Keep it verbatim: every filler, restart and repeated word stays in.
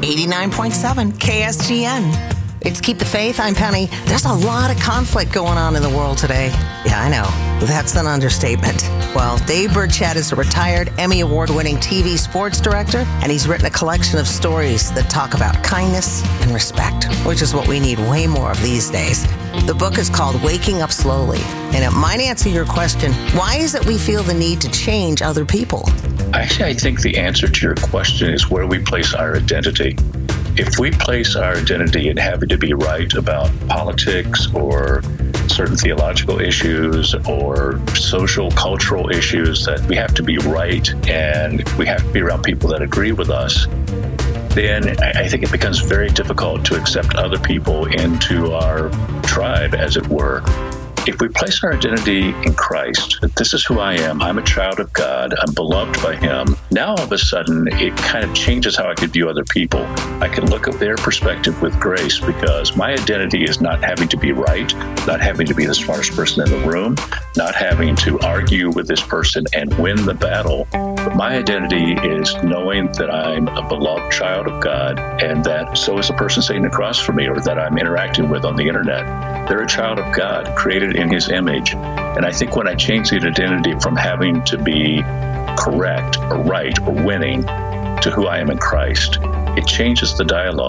eighty-nine point seven K S G N. It's Keep the Faith. I'm Penny. There's a lot of conflict going on in the world today. Yeah, I know. That's an understatement. Well, Dave Burchett is a retired Emmy Award-winning T V sports director, and he's written a collection of stories that talk about kindness and respect, which is what we need way more of these days. The book is called Waking Up Slowly, and it might answer your question, why is it we feel the need to change other people? Actually, I think the answer to your question is where we place our identity. If we place our identity in having to be right about politics or certain theological issues or social, cultural issues, that we have to be right and we have to be around people that agree with us, then I think it becomes very difficult to accept other people into our tribe, as it were. If we place our identity in Christ, that this is who I am, I'm a child of God, I'm beloved by Him, now all of a sudden it kind of changes how I could view other people. I can look at their perspective with grace because my identity is not having to be right, not having to be the smartest person in the room, not having to argue with this person and win the battle. But my identity is knowing that I'm a beloved child of God and that so is the person sitting across from me or that I'm interacting with on the internet. They're a child of God, created in His image. And I think when I change the identity from having to be correct or right or winning to who I am in Christ, it changes the dialogue.